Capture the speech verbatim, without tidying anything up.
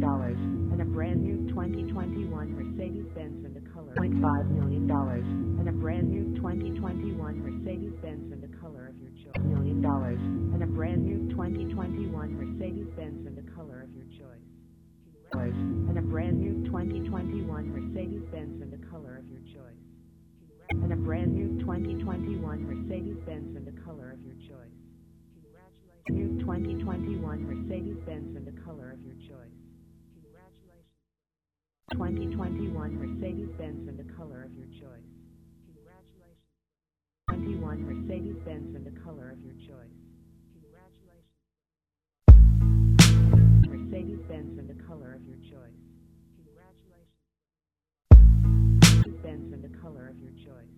dollars, and a brand new twenty twenty-one Mercedes-Benz in the color one point five million dollars, and a brand new twenty twenty-one Mercedes-Benz in the color of your choice. Million dollars, and a brand new twenty twenty-one Mercedes-Benz in the color of your choice. And a brand new twenty twenty-one Mercedes-Benz in the color of your choice. And a brand new twenty twenty-one Mercedes-Benz in the color of your choice. New twenty twenty-one Mercedes-Benz in the color of your choice. Congratulations. twenty twenty-one Mercedes-Benz in the color of your choice. Congratulations. twenty-one Mercedes-Benz in the color of your choice. Congratulations. Mercedes-Benz in the color of your choice. Congratulations. Benz in the color of your choice.